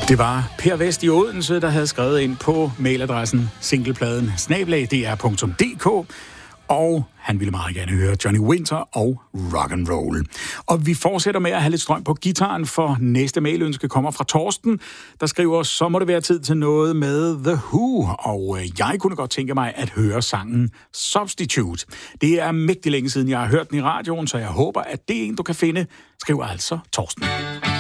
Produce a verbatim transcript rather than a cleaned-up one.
Det var Per Vest i Odense, der havde skrevet ind på mailadressen singlepladen snabel-a d r punktum d k, og han ville meget gerne høre Johnny Winter og rock and roll. Og vi fortsætter med at have lidt strøm på gitaren, for næste mailønske kommer fra Torsten, der skriver, så må det være tid til noget med The Who, og jeg kunne godt tænke mig at høre sangen Substitute. Det er mægtig længe siden, jeg har hørt den i radioen, så jeg håber, at det er en, du kan finde. Skriver altså Torsten.